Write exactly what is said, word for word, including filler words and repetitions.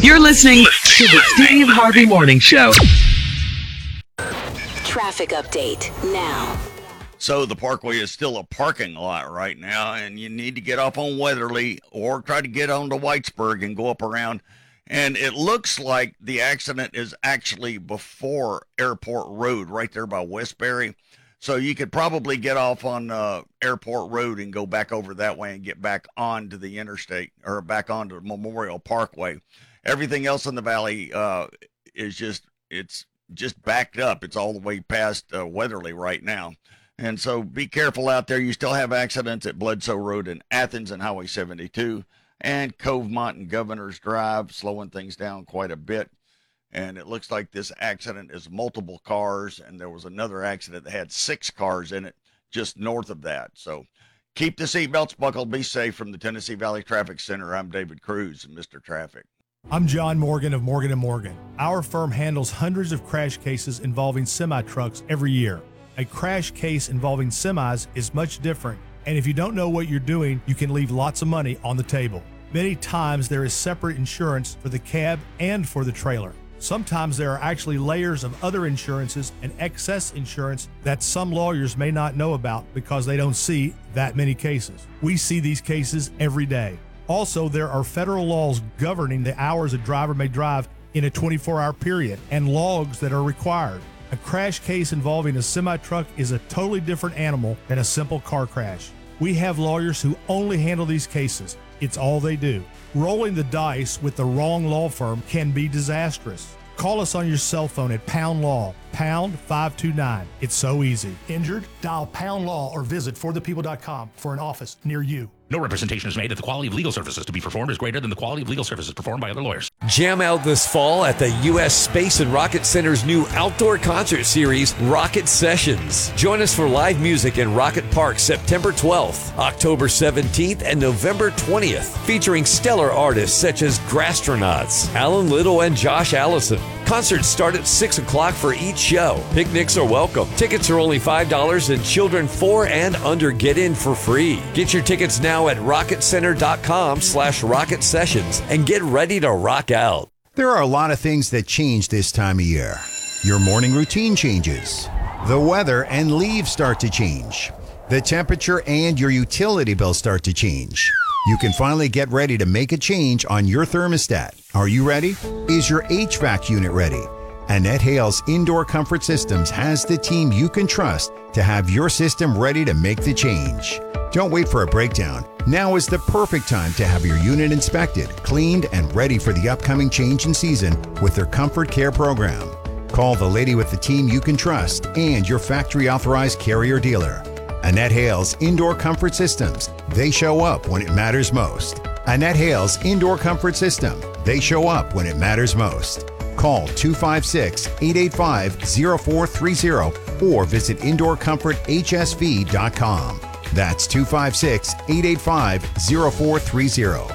You're listening to the Steve Harvey Morning Show. Traffic update now. So the Parkway is still a parking lot right now, and you need to get off on Weatherly or try to get onto Whitesburg and go up around. And it looks like the accident is actually before Airport Road, right there by Westbury. So you could probably get off on uh, Airport Road and go back over that way and get back onto the interstate or back onto Memorial Parkway. Everything else in the valley uh, is just, it's just backed up. It's all the way past uh, Weatherly right now. And so be careful out there. You still have accidents at Bledsoe Road in Athens and Highway seventy-two and Covemont and Governor's Drive, slowing things down quite a bit. And it looks like this accident is multiple cars, and there was another accident that had six cars in it just north of that. So keep the seatbelts buckled. Be safe. From the Tennessee Valley Traffic Center, I'm David Cruz, Mister Traffic. I'm John Morgan of Morgan and Morgan. Our firm handles hundreds of crash cases involving semi-trucks every year. A crash case involving semis is much different, and if you don't know what you're doing, you can leave lots of money on the table. Many times there is separate insurance for the cab and for the trailer. Sometimes there are actually layers of other insurances and excess insurance that some lawyers may not know about because they don't see that many cases. We see these cases every day. Also, there are federal laws governing the hours a driver may drive in a twenty-four hour period and logs that are required. A crash case involving a semi-truck is a totally different animal than a simple car crash. We have lawyers who only handle these cases. It's all they do. Rolling the dice with the wrong law firm can be disastrous. Call us on your cell phone at Pound Law, pound five two nine. It's so easy. Injured? Dial Pound Law or visit for the people dot com for an office near you. No representation is made that the quality of legal services to be performed is greater than the quality of legal services performed by other lawyers. Jam out this fall at the U S Space and Rocket Center's new outdoor concert series, Rocket Sessions. Join us for live music in Rocket Park September twelfth, October seventeenth, and November twentieth, featuring stellar artists such as Grastronauts, Alan Little, and Josh Allison. Concerts start at six o'clock for each show. Picnics are welcome. Tickets are only five dollars, and children four and under get in for free. Get your tickets now at rocket center dot com slash rocket sessions and get ready to rock out. There are a lot of things that change this time of year. Your morning routine changes. The weather and leaves start to change. The temperature and your utility bills start to change. You can finally get ready to make a change on your thermostat. Are you ready? Is your H V A C unit ready? Annette Hale's Indoor Comfort Systems has the team you can trust to have your system ready to make the change. Don't wait for a breakdown. Now is the perfect time to have your unit inspected, cleaned, and ready for the upcoming change in season with their Comfort Care program. Call the lady with the team you can trust and your factory authorized carrier dealer. Annette Hale's Indoor Comfort Systems. They show up when it matters most. Annette Hale's Indoor Comfort System. They show up when it matters most. Call two five six, eight eight five, zero four three zero or visit indoor comfort h s v dot com. That's two five six, eight eight five, zero four three zero.